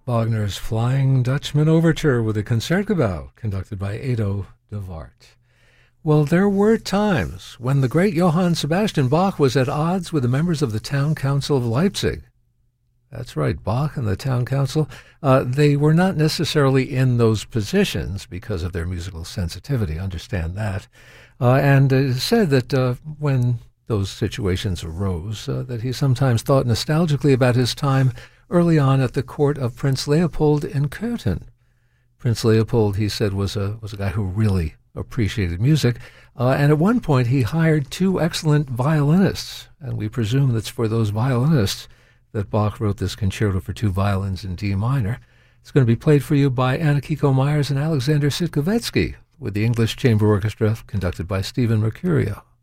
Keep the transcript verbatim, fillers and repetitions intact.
Wagner's Flying Dutchman Overture with a Concertgebouw, conducted by Edo de Wart. Well, there were times when the great Johann Sebastian Bach was at odds with the members of the Town Council of Leipzig. That's right, Bach and the Town Council. Uh, they were not necessarily in those positions because of their musical sensitivity, understand that. Uh, and it is said that uh, when those situations arose, uh, that he sometimes thought nostalgically about his time early on at the court of Prince Leopold in Cöthen. Prince Leopold, he said, was a was a guy who really appreciated music, uh, and at one point he hired two excellent violinists, and we presume that's for those violinists that Bach wrote this concerto for two violins in D minor. It's going to be played for you by Anna Kiko Myers and Alexander Sitkovetsky with the English Chamber Orchestra conducted by Stephen Mercurio.